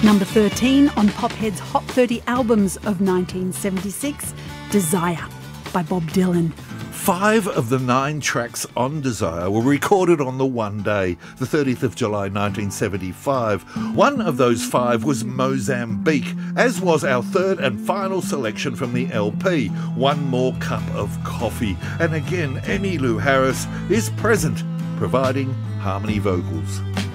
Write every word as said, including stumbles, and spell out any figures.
Number thirteen on Pophead's Hot thirty Albums of nineteen seventy-six, Desire by Bob Dylan. Five of the nine tracks on Desire were recorded on the one day, the thirtieth of July nineteen seventy-five. One of those five was Mozambique, as was our third and final selection from the L P, One More Cup of Coffee. And again, Emmylou Harris is present, providing harmony vocals.